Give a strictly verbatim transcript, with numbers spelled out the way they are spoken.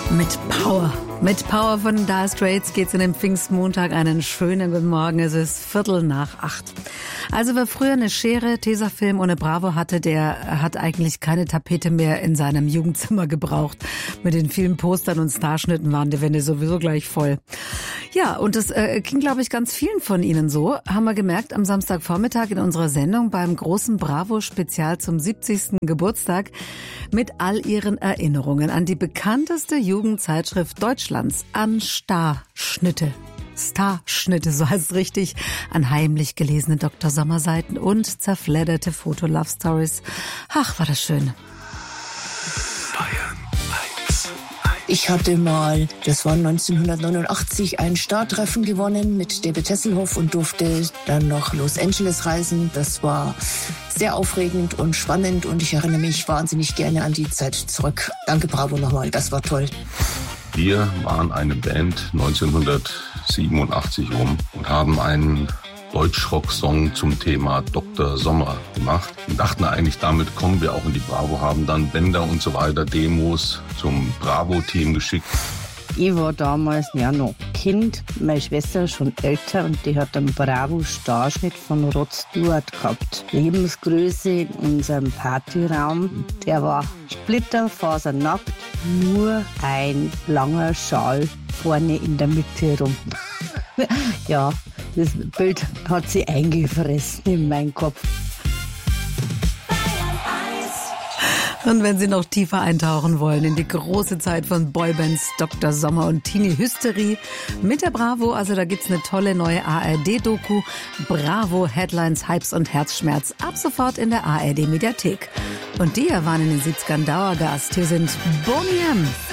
Mit Power. Mit Power von Dire Straits geht's in den Pfingstmontag. Einen schönen guten Morgen. Es ist Viertel nach acht. Also wer früher eine Schere, Tesafilm und eine Bravo hatte, der hat eigentlich keine Tapete mehr in seinem Jugendzimmer gebraucht. Mit den vielen Postern und Starschnitten waren die Wände sowieso gleich voll. Ja, und das äh, ging, glaube ich, ganz vielen von Ihnen so. Haben wir gemerkt am Samstagvormittag in unserer Sendung beim großen Bravo-Spezial zum siebzigsten Geburtstag mit all Ihren Erinnerungen an die bekannteste Jugendzeitschrift Deutschlands, an Starschnitte. Starschnitte, so heißt es richtig, an heimlich gelesene Doktor Sommer-Seiten und zerfledderte Foto-Love-Stories. Ach, war das schön. Ich hatte mal, das war neunzehnhundertneunundachtzig, ein Startreffen gewonnen mit David Hasselhoff und durfte dann nach Los Angeles reisen. Das war sehr aufregend und spannend und ich erinnere mich wahnsinnig gerne an die Zeit zurück. Danke, Bravo nochmal, das war toll. Wir waren eine Band neunzehnhundertsiebenundachtzig rum und haben einen Deutschrock-Song zum Thema Doktor Sommer gemacht und dachten eigentlich, damit kommen wir auch in die Bravo, haben dann Bänder und so weiter, Demos zum Bravo-Team geschickt. Ich war damals ja noch Kind, meine Schwester schon älter und die hat einen Bravo-Starschnitt von Rod Stewart gehabt. Lebensgröße in unserem Partyraum, der war splitterfasernackt, nur ein langer Schal vorne in der Mitte rum. Ja, das Bild hat sie eingefressen in meinen Kopf. Und wenn Sie noch tiefer eintauchen wollen in die große Zeit von Boybands, Doktor Sommer und Teenie Hysterie mit der Bravo, also da gibt's eine tolle neue A R D-Doku, Bravo, Headlines, Hypes und Herzschmerz, ab sofort in der A R D-Mediathek. Und die waren in den siebzigern Dauergast. Hier sind Boney M.